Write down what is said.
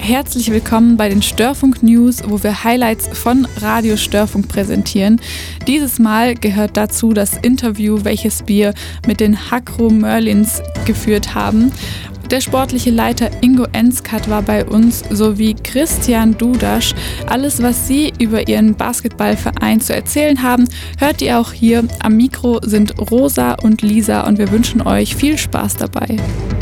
Herzlich willkommen bei den Störfunk News, wo wir Highlights von Radio Störfunk präsentieren. Dieses Mal gehört dazu das Interview, welches wir mit den Hakro Merlins geführt haben. Der sportliche Leiter Ingo Enskat war bei uns, sowie Christian Dudasch. Alles, was sie über ihren Basketballverein zu erzählen haben, hört ihr auch hier. Am Mikro sind Rosa und Lisa und wir wünschen euch viel Spaß dabei.